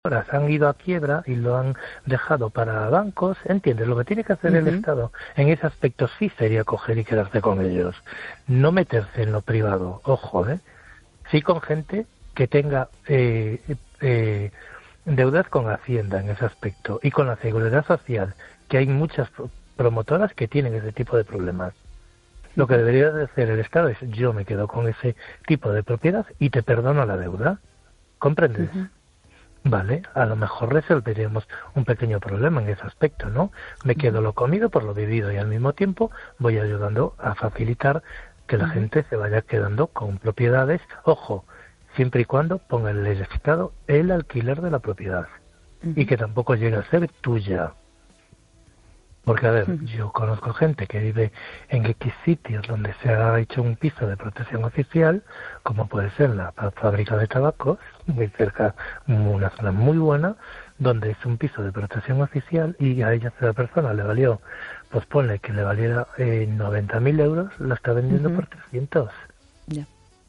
han ido a quiebra y lo han dejado para bancos, ¿entiendes? Lo que tiene que hacer el Estado en ese aspecto sí sería coger y quedarse con ellos, no meterse en lo privado, ojo, sí con gente que tenga deudas con Hacienda en ese aspecto y con la Seguridad Social, que hay muchas promotoras que tienen ese tipo de problemas. Lo que debería de hacer el Estado es: yo me quedo con ese tipo de propiedad y te perdono la deuda, ¿comprendes? Vale, a lo mejor resolveríamos un pequeño problema en ese aspecto, ¿no? Me quedo lo comido por lo vivido y al mismo tiempo voy ayudando a facilitar que la gente se vaya quedando con propiedades, ojo, siempre y cuando ponga el Estado el alquiler de la propiedad y que tampoco llegue a ser tuya. Porque, a ver, yo conozco gente que vive en X sitios donde se ha hecho un piso de protección oficial, como puede ser la fábrica de tabacos, muy cerca, una zona muy buena, donde es un piso de protección oficial y a esa persona le valió, pues ponle que le valiera 90.000 euros, la está vendiendo por 300. Ya.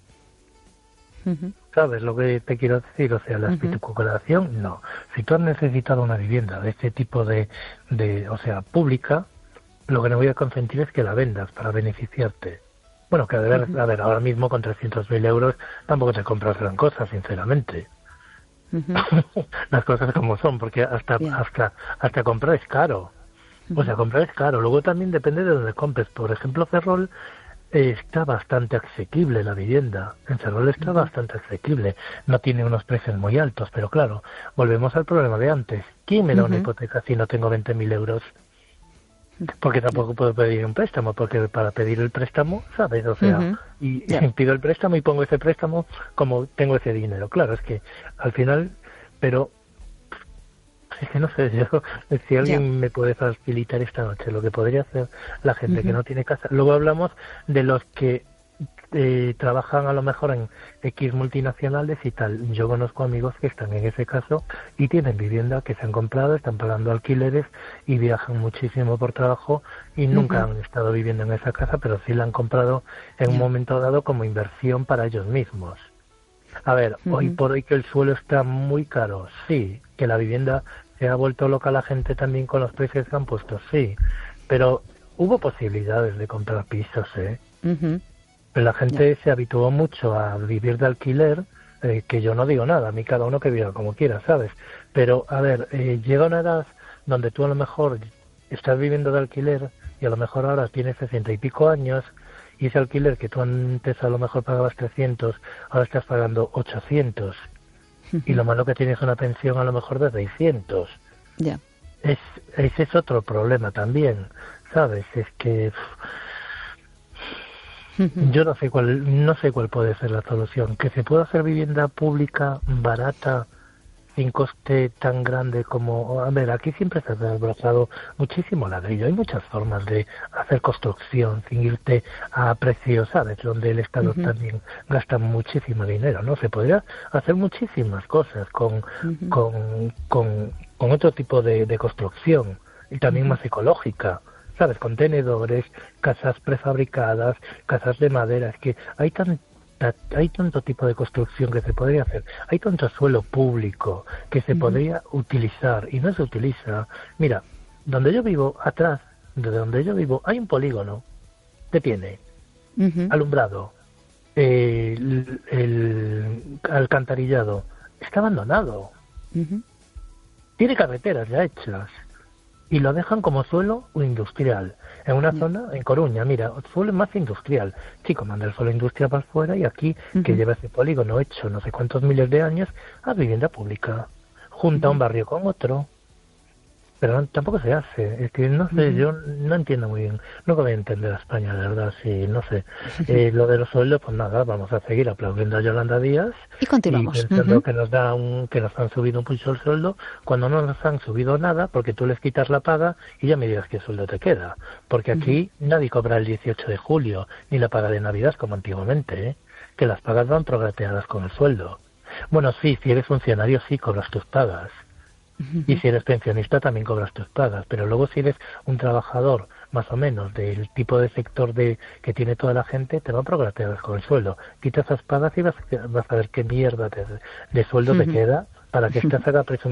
¿Sabes lo que te quiero decir? O sea, la especulación, no. Si tú has necesitado una vivienda de este tipo o sea, pública, lo que no voy a consentir es que la vendas para beneficiarte. Bueno, que a ver, ahora mismo con 300.000 euros tampoco te compras gran cosa, sinceramente. Las cosas como son, porque hasta comprar es caro. O sea, comprar es caro. Luego también depende de dónde compres. Por ejemplo, Ferrol está bastante asequible la vivienda. En Ferrol está bastante asequible. No tiene unos precios muy altos, pero claro, volvemos al problema de antes. ¿Quién me da una hipoteca si no tengo 20.000 euros? Porque tampoco puedo pedir un préstamo, porque para pedir el préstamo, ¿sabes? O sea, y pido el préstamo y pongo ese préstamo como tengo ese dinero. Claro, es que al final, pero es que no sé, yo, si alguien me puede facilitar esta noche lo que podría hacer la gente que no tiene casa. Luego hablamos de los que trabajan a lo mejor en X multinacionales y tal. Yo conozco amigos que están en ese caso y tienen vivienda que se han comprado, están pagando alquileres y viajan muchísimo por trabajo y nunca han estado viviendo en esa casa, pero sí la han comprado en un momento dado como inversión para ellos mismos. A ver, hoy por hoy que el suelo está muy caro, sí, que la vivienda se ha vuelto loca la gente también con los precios que han puesto, sí, pero hubo posibilidades de comprar pisos, pero la gente se habituó mucho a vivir de alquiler, que yo no digo nada, a mí cada uno que viva como quiera, ¿sabes? Pero, a ver, llega una edad donde tú a lo mejor estás viviendo de alquiler y a lo mejor ahora tienes 60 y pico años y ese alquiler que tú antes a lo mejor pagabas 300, ahora estás pagando 800 y lo malo que tienes una pensión a lo mejor de 600. Ya. Ese es otro problema también, ¿sabes? Es que yo no sé cuál puede ser la solución. Que se pueda hacer vivienda pública barata sin coste tan grande como... A ver, aquí siempre se ha desbrozado muchísimo ladrillo. Hay muchas formas de hacer construcción sin irte a precios, ¿sabes? Donde el Estado también gasta muchísimo dinero, ¿no? Se podría hacer muchísimas cosas con otro tipo de construcción y también más ecológica, ¿sabes? Contenedores, casas prefabricadas, casas de madera. Es que hay tanto tipo de construcción que se podría hacer, hay tanto suelo público que se podría utilizar y no se utiliza. Mira, donde yo vivo, atrás de donde yo vivo, hay un polígono que tiene alumbrado, el alcantarillado, está abandonado, tiene carreteras ya hechas y lo dejan como suelo industrial. En una zona, en Coruña, mira, suelo más industrial. Chico, manda el suelo industrial para afuera y aquí, que lleva ese polígono hecho no sé cuántos miles de años, a vivienda pública. Junta un barrio con otro. Pero tampoco se hace. Es que no sé, yo no entiendo muy bien. No voy a entender a España, de verdad, sí, no sé. Lo de los sueldos, pues nada, vamos a seguir aplaudiendo a Yolanda Díaz. Y continuamos. Y pensando que nos han subido mucho el sueldo, cuando no nos han subido nada, porque tú les quitas la paga y ya me digas qué sueldo te queda. Porque aquí nadie cobra el 18 de julio, ni la paga de Navidad como antiguamente, que las pagas van prorrateadas con el sueldo. Bueno, sí, si eres funcionario sí cobras tus pagas. Y si eres pensionista también cobras tus pagas, pero luego si eres un trabajador más o menos del tipo de sector que tiene toda la gente, te van prorrateadas con el sueldo. Quita esas pagas y vas a ver qué mierda de sueldo te queda, para que estés haga